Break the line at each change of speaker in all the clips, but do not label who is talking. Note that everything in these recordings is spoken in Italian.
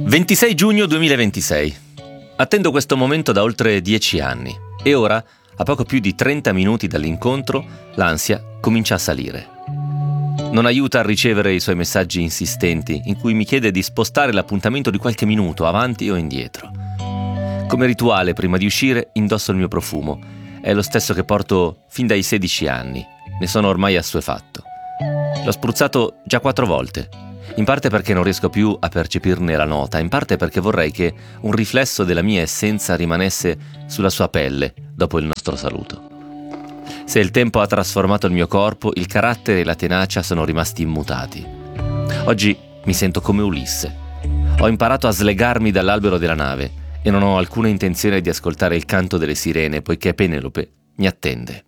26 giugno 2026. Attendo questo momento da oltre 10 anni e ora, a poco più di 30 minuti dall'incontro, l'ansia comincia a salire. Non aiuta a ricevere i suoi messaggi insistenti in cui mi chiede di spostare l'appuntamento di qualche minuto avanti o indietro. Come rituale, prima di uscire, indosso il mio profumo. È lo stesso che porto fin dai 16 anni. Ne sono ormai assuefatto. L'ho spruzzato già 4 volte. In parte perché non riesco più a percepirne la nota, in parte perché vorrei che un riflesso della mia essenza rimanesse sulla sua pelle dopo il nostro saluto. Se il tempo ha trasformato il mio corpo, il carattere e la tenacia sono rimasti immutati. Oggi mi sento come Ulisse. Ho imparato a slegarmi dall'albero della nave e non ho alcuna intenzione di ascoltare il canto delle sirene, poiché Penelope mi attende.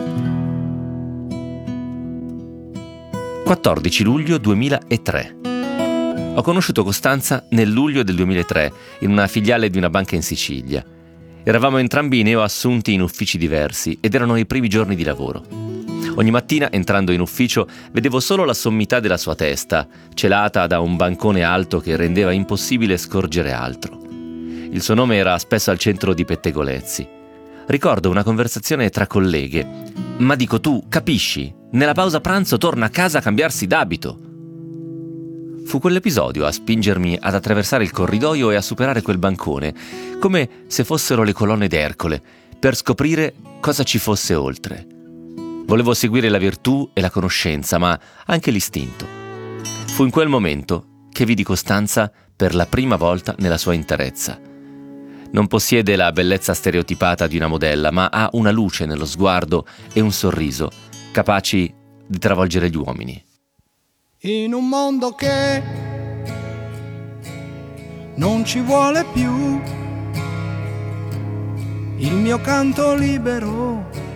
14 luglio 2003. Ho conosciuto Costanza nel luglio del 2003 in una filiale di una banca in Sicilia. Eravamo entrambi neoassunti in uffici diversi ed erano i primi giorni di lavoro. Ogni mattina, entrando in ufficio, vedevo solo la sommità della sua testa, celata da un bancone alto che rendeva impossibile scorgere altro. Il suo nome era spesso al centro di pettegolezzi. Ricordo una conversazione tra colleghe. «Ma dico, tu capisci? Nella pausa pranzo torna a casa a cambiarsi d'abito». Fu quell'episodio a spingermi ad attraversare il corridoio e a superare quel bancone, come se fossero le colonne d'Ercole, per scoprire cosa ci fosse oltre. Volevo seguire la virtù e la conoscenza, ma anche l'istinto. Fu in quel momento che vidi Costanza per la prima volta nella sua interezza. Non possiede la bellezza stereotipata di una modella, ma ha una luce nello sguardo e un sorriso, capaci di travolgere gli uomini.
In un mondo che non ci vuole più, il mio canto libero